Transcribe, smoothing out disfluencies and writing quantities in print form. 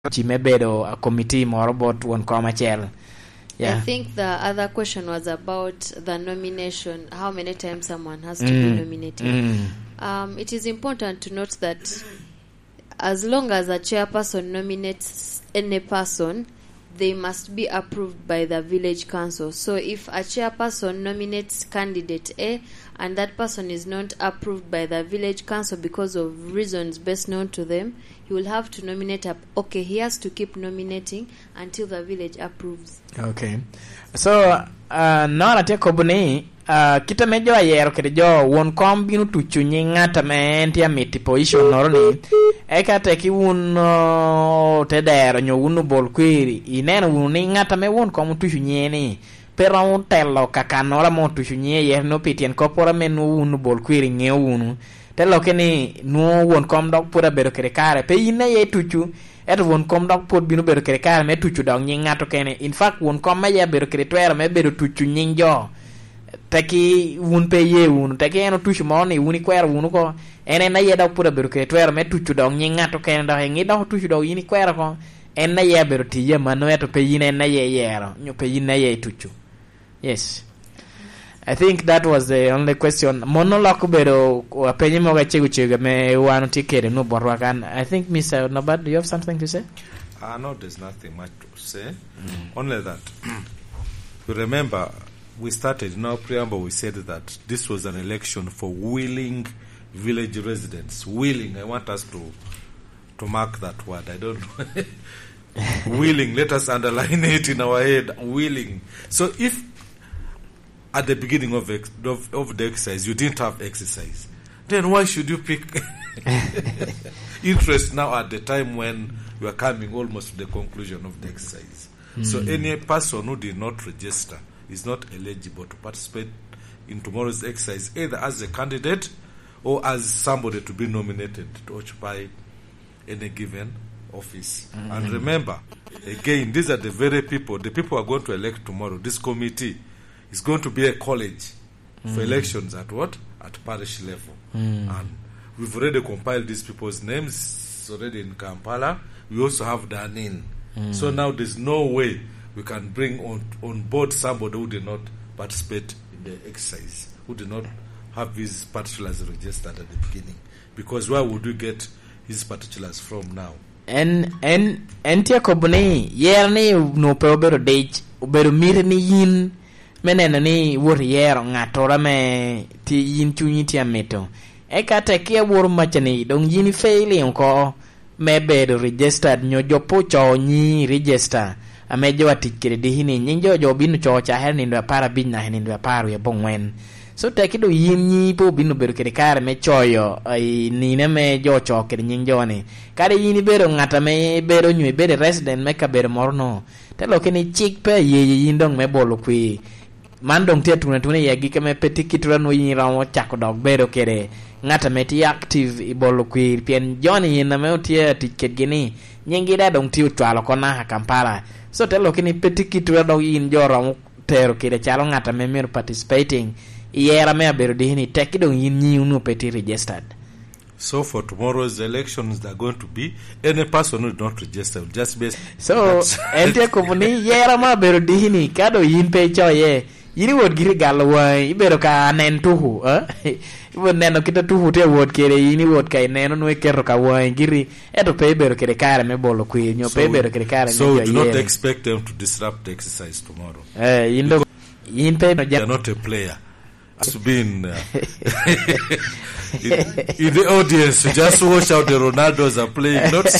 Chimebedo a committee more about one commercial. Yeah. I think the other question was about the nomination, how many times someone has to be nominated. It is important to note that as long as a chairperson nominates any person, they must be approved by the village council. So if a chairperson nominates candidate A and that person is not approved by the village council because of reasons best known to them, he will have to nominate he has to keep nominating until the village approves. Okay. So no ate kobuni kita mejo ayero kede jo won kom binu tuchu nyingata me entia miti position noroni eka teki un tedero nyo unu bol kwiri ineno unu ni ngata me won kom tuchu nyeni pero un tello kakanora mo tuchu nye ye no pitien kopora menu unu bol kwiri nge unu tello keni no won kom dok pura bero kede kare pe ine ye tuchu eto won kom dok pod binu bero kede kare me tuchu dok nyingato kene in fact won kom me ye bero kede twero me bero tuchu nyinjo taki wun pe ye wun taki eno tuchu moni wuni kwero wunu ko ene na ye dok pura bero kede twero me tuchu dok nyingato kene dok ngi dok tuchu dok yini kwero ko en na ye bero tiye mano eto pe yine na ye yero nyo pe yine ye tuchu. Yes, I think that was the only question. Monologue bero penye moga chegu me wano tikere no borwakan. I think Mr. Nobad, do you have something to say? No, there's nothing much to say. Only that you remember we started in our preamble. We said that this was an election for willing village residents. Willing. I want us to mark that word. I don't know. Willing. Let us underline it in our head. Willing. So if at the beginning of the exercise you didn't have exercise, then why should you pick interest now at the time when you are coming almost to the conclusion of the exercise? So any person who did not register is not eligible to participate in tomorrow's exercise, either as a candidate or as somebody to be nominated to occupy any given office. And remember, again, these are the very people, the people who are going to elect tomorrow. This committee is going to be a college for elections at what? At parish level. And we've already compiled these people's names already in Kampala. We also have Danin. So now there's no way we can bring on board somebody who did not participate in the exercise, who did not have his particulars registered at the beginning. Because where would we get his particulars from now? En tia kobuni yerni no probero dej ubero mirni yin menena ni woriero ngatora me ti yin chunyi ti ameto e kata kia wor machani dong yin failing ko me bedo registered nyo jopo cho nyi register amejo atikire dihini nyinjo jo binu cho cha her ni ndo para binna ni ndo para ye bongwen so takido yin nyi po binu bedo kere kare me choyo ai ni ne me jo cho kere nyinjo ni kare yin bero ngata me bero nyu bero resident me ka bero morno telo keni chik pe ye yin dong me bolo kwi man dong tia tuna ye gi keme petikitura no yin rawo chako dog bero kere ngata me ti active ibolo kwi pien joni yin na me tia ticket gini nyingi da dong tiu twalo kona ha Kampala so telo keni petikitura dog yin jo rawo tero kere chalo ngata me mir participating yera me abero dihini tekido yin nyi unu peti registered. So for tomorrow's elections, they're going to be any person who is not registered will just be. So ente komuni yera ma abero dihini kado yin pe choye yini wod giri galwa ibero ka nen tuhu ibo neno kita tuhu te wod kere yini wod kai neno no kero ka wa giri eto pe ibero kere kare me bolo kwi nyo pe ibero kere kare so do not expect them to disrupt the exercise tomorrow. Yindo yin pe no they're not a player. To be in the audience, just watch out the Ronaldos are playing, not